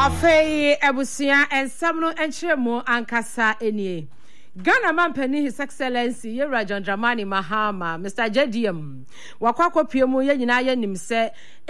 Afei ebusia ensam no enchiremu ankasa enie. Ghana Mampani His Excellency Yewura John Dramani Mahama Mr. JDM wakwakwo piemu ye nyina ye nim se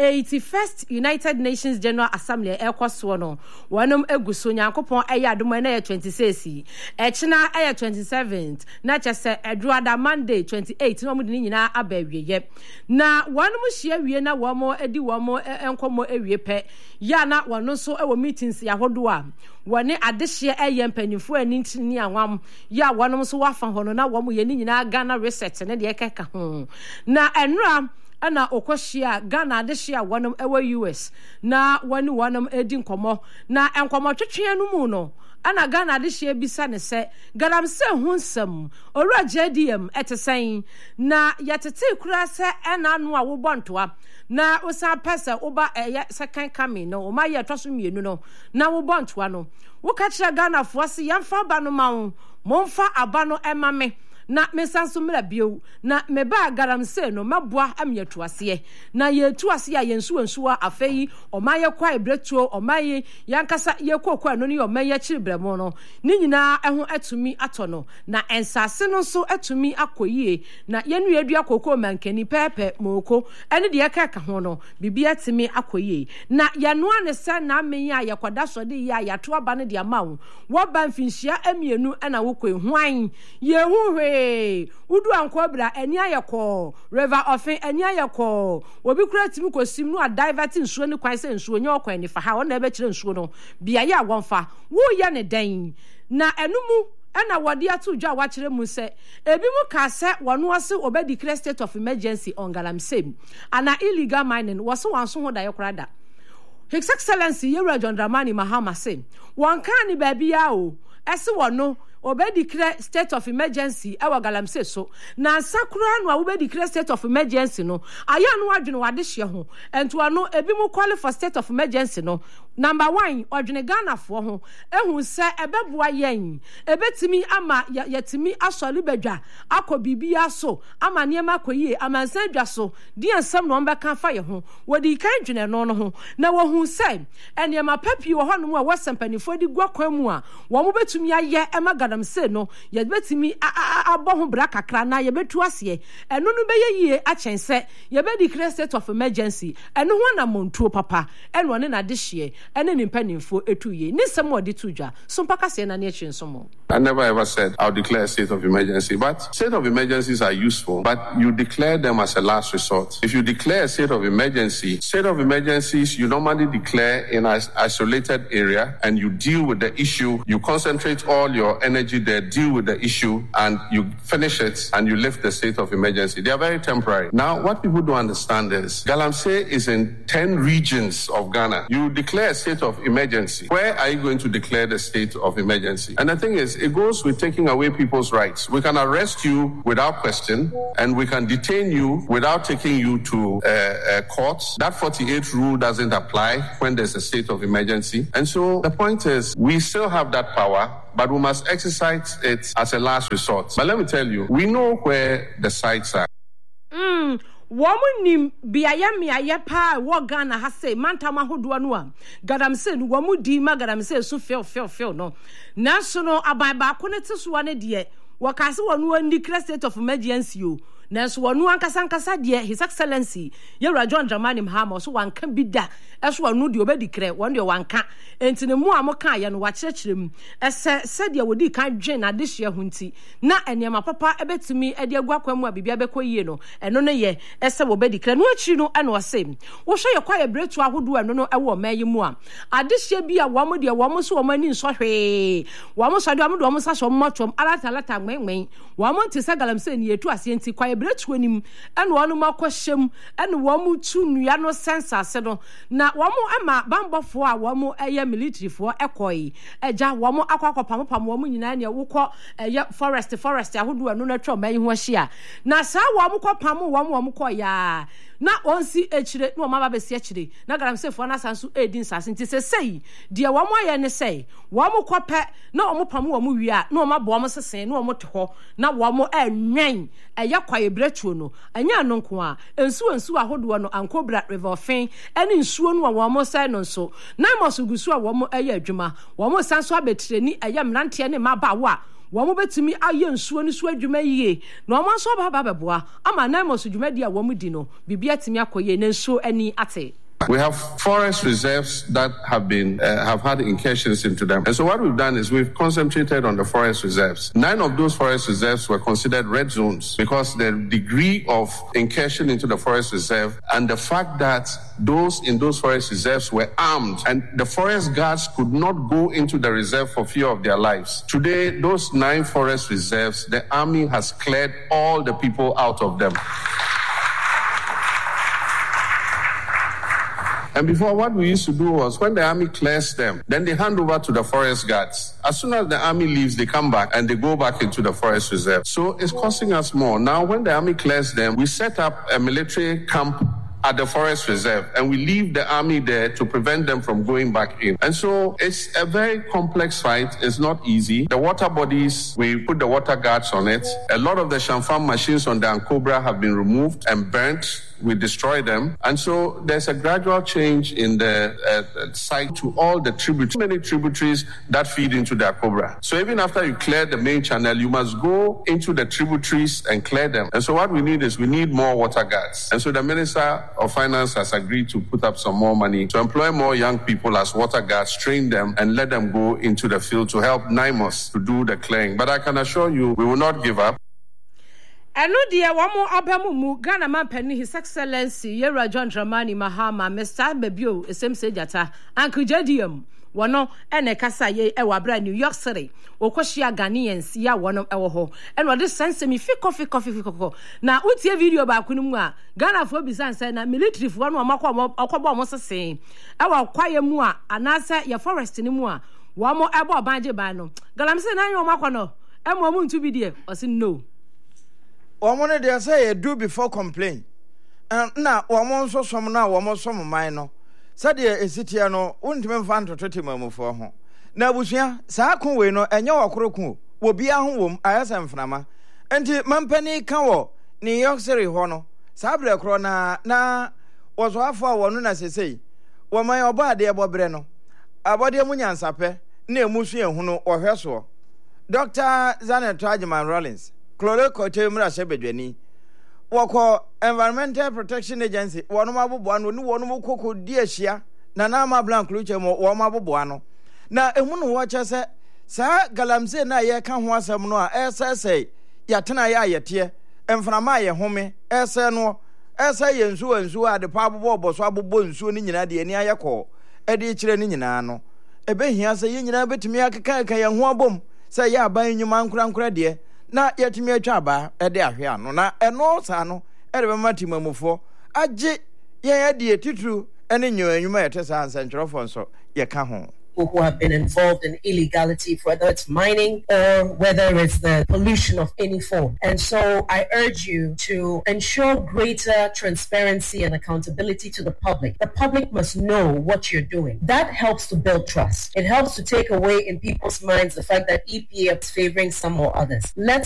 81st United Nations General Assembly ekoso no wonom eguso nyankopon eye adom na ye 26 echina eye 27th na chese eduada Monday 28 no mudi nyina abawiye na wonom hia wie na womo edi womo enkomo ewie pe ya na wono so ewo meetings ya hodo a wone adehye eye mpanifo ani ntini anwam ya wonom so wafa hono na womo ye nyina Ghana research ne de ekeka ho na enra ana okohia Ghana adehye wonom ewo US na woni wonom edi nkomo na enkomo twetwe no mu no ana Ghana adehye bisa ne se galamse hunsam owura JDM etesen na yetete kura se ena no a wo bontoa na osa pesa oba second coming no o ma ye toso mienu no na wo bontoa no wo ka kire Ghana fo se yemfa ba no ma wo momfa aba no ema me na mesanso mra bio na meba garamse no maboa amyetuase na yetuase a yensuwansuwa afei omaye kwa ebretuo omaye yankasa yekokwa no ne omaye chiribremo no ni nyina eho atumi atono na ensase no so atumi akoyie na yenu yedua kokko mankani pepe moko ene de yeka ho no bibia timi akoyie na yanoa ne se na amenyi a yakwada so de ya yato aba ne de amawo wo ba mfinhia amienu na wokɔ hwan yehu udu ankobra eni ayekɔ river ofin eni ayekɔ obi kura timi kosim no a divert nsuo ne kwan se nsuo nye okwan ni fa ha ona ebe kire nsuo no bia ye agwonfa wo ye ne dan na enumu ana wode ato dwa wa kire mu se ebi mu ka se wono ose obedi clear state of emergency on galamsey ana illegal mining wo so wanso ho da ye korada His Excellency Yewura John Dramani Mahama se won kan ni ba bia o ese wono obedi declare state of emergency ewa galamsey so na sakura no obedi declare state of emergency no aya no adwene wade hye ho ento ano ebi mu qualify for state of emergency no number 1 odwene Ghana fo ho ehun se ebeboa yen ebetimi ama yetimi asole badwa akobibia so ama niema koyie amansan dwa so di ansam no mbeka fa ye ho wodi kan dwene no ho na wo hu se eniema papi wo ho no a wosempanifo di gwa kwan mu a wo mo betumi aye ema galamsey no ye betimi abo ho bra kakra na ye betu ase eno no beye yie achense ye be declare state of emergency eno ho na montuo papa eno ne na de hye ene ni mpanimfo etuye ni sem odi tudwa so mpaka se na ne chinsomo. I never ever said I'll declare a state of emergency, but state of emergencies are useful, but you declare them as a last resort. If you declare a state of emergencies you normally declare in an isolated area and you deal with the issue, you concentrate all your energy there, deal with the issue, and you finish it and you lift the state of emergency. They are very temporary. Now, what people don't understand is Galamsey is in 10 regions of Ghana. You declare a state of emergency. Where are you going to declare the state of emergency? And the thing is, it goes with taking away people's rights. We can arrest you without question, and we can detain you without taking you to courts. That 48 rule doesn't apply when there's a state of emergency. And so the point is, we still have that power, but we must exercise it as a last resort. But let me tell you, we know where the sites are. Woman nim biaya miaya pa wo Ghana ha say mantama hodo no a galamsey no womu di ma galamsey so feel no na so no aban ba ko ne teso ne de wo ka se wonu andi state of emergency o na so wonu ankasa de His Excellency Yewura John Dramani Mahama so wanka bida eso wonu de obedi kre won de wanka entine mu amoka ye no wa kirekirem ese de wodi kan dwen na de hye hunti na eniema papa ebetumi ede agwakwam a bibia bekoyie no eno no ye ese wobedi kre no akiri no eno ose wo hwe ye kwa ye bretu ahodo eno no ewo mayi mu a ade hye bia wo mo de wo mo so wo mani nso hwe wo mo so de wo mo sa so motom alata gmenwen wo mo ntisa galamsey ni etu ase enti kwa bretu anim eno wono makohyem eno wo mo tu nua no sensase no na wo mo ama bambofo a wo mo eye military fo ekoi eja wo mo akwakopam wo mo nyina ne wokɔ eye forest ahodo eno na twa mayi ho ahia na sa wo mo kopam wo mo kɔ ya na onsi echire no mama be si echire na galamsey fo na sanso edin sase nti se sei de wo mo ye ne sei wo mo kope na wo mo pam wo mo wi a na wo ma bo mo sesen na wo mo te ho na wo mo enwen eye kwaye brechuo no anya no nko a ensu ahodo no ankobra river ofen ene nsuo no wo mo sai no so na mo so gusu a wo mo eye adwuma wo mo sanso abetreni eye mrante ne mabawo a wo mo betumi aye nsuo no so adwuma yie na wo mo so baba beboa ama na mo so dwuma di a wo mo di no bibia timi akoye ne nsuo ani ate. We have forest reserves that have had incursions into them. And so what we've done is we've concentrated on the forest reserves. 9 of those forest reserves were considered red zones because the degree of incursion into the forest reserve and the fact that those in those forest reserves were armed and the forest guards could not go into the reserve for fear of their lives. Today, those 9 forest reserves, the army has cleared all the people out of them. And before, what we used to do was when the army clears them, then they hand over to the forest guards. As soon as the army leaves, they come back and they go back into the forest reserve. So it's costing us more. Now, when the army clears them, we set up a military camp at the forest reserve and we leave the army there to prevent them from going back in. And so it's a very complex fight. It's not easy. The water bodies, we put the water guards on it. A lot of the Shamfam machines on the Ankobra have been removed and burnt. We destroy them. And so there's a gradual change in the site to all the tributaries, many tributaries that feed into the Ankobra. So even after you clear the main channel, you must go into the tributaries and clear them. And so what we need is we need more water guards. And so the Minister of Finance has agreed to put up some more money to employ more young people as water guards, train them and let them go into the field to help NIMOS to do the clearing. But I can assure you, we will not give up. Eno dia wamo abamumu Ghana Mampeni His Excellency Yera John Dramani Mahama Mr. Babio esemse jata Uncle Jedium wono ene kasa ye e wabra New York City okohia Ghanaians ya wono ewo ho eno de sense mi fiko na utie video ba kunu mu a Ghana fo bisan say na military fo no akobo mo sesen e wa kwaye mu a anasa ya forest ni mu a wo mo ebo banje ban no galamse na nyo makono e mo mu ntu bi de o say no. Woman they say do before complain. Na woman so som na woman som man no. Said the esitia no untime fan to twetimamu for ho. Na busua saa kon we no enye wakorokun obi ahowom ayasem mfnama. Enti mampani ka wo New York City ho no. Saa bre kro na wozo afo wonu na sesei. Woman oba de ebobre no. Abode mu nyansape na emusu ehu no ohweso. Dr. Zanet Trajiman Rollins Chloro Kote Mura Sebedweni Wako Environmental Protection Agency Wanuma Buano ni Wanu Koko Diashia Nanama Blanc Luche mo Wama Buano na emunu wacha sa galamse na ye kan ho asem no a ese yatena ya yetie emframa ye home ese no ese ye nsu ade pa abobo so abobo nsu ni nyina de ani ayekọ e de kire ni nyina no ebehia se ye nyina betumi akeka ye ho abom se ye aban nyuma nkura de na yetimi atwa ba ede ahwe ano na eno sa no ede be matimamufo age ye de titru ene nyoanwuma yete sa ansentwerofo nso ye ka ho who have been involved in illegality, whether it's mining or whether it's the pollution of any form. And so I urge you to ensure greater transparency and accountability to the public. The public must know what you're doing. That helps to build trust. It helps to take away in people's minds the fact that EPA is favoring some or others. Let's